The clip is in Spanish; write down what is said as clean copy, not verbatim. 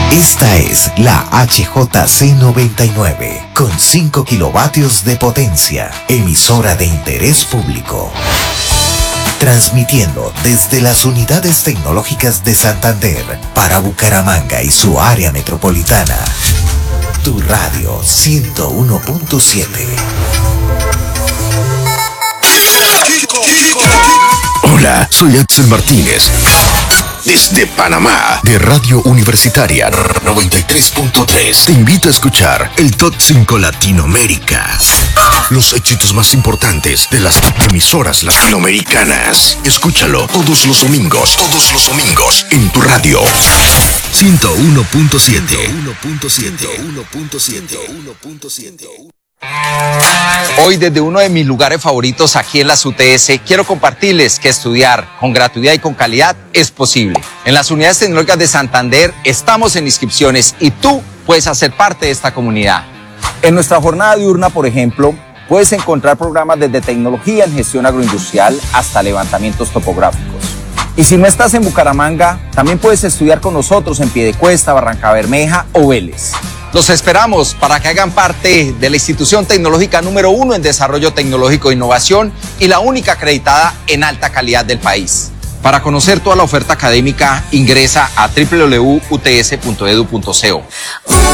Esta es la HJC99, con 5 kilovatios de potencia, emisora de interés público. Transmitiendo desde las unidades tecnológicas de Santander para Bucaramanga y su área metropolitana. Tu radio 101.7. Hola, soy Axel Martínez. Desde Panamá, de Radio Universitaria 93.3, te invito a escuchar el Top 5 Latinoamérica. Los éxitos más importantes de las emisoras latinoamericanas. Escúchalo todos los domingos, en tu radio. 101.7. Hoy desde uno de mis lugares favoritos aquí en las UTS, quiero compartirles que estudiar con gratuidad y con calidad es posible. En las unidades tecnológicas de Santander estamos en inscripciones y tú puedes hacer parte de esta comunidad. En nuestra jornada diurna, por ejemplo, puedes encontrar programas desde tecnología en gestión agroindustrial hasta levantamientos topográficos. Y si no estás en Bucaramanga, también puedes estudiar con nosotros en Piedecuesta, Barrancabermeja o Vélez. Los esperamos para que hagan parte de la institución tecnológica número 1 en desarrollo tecnológico e innovación y la única acreditada en alta calidad del país. Para conocer toda la oferta académica, ingresa a www.uts.edu.co.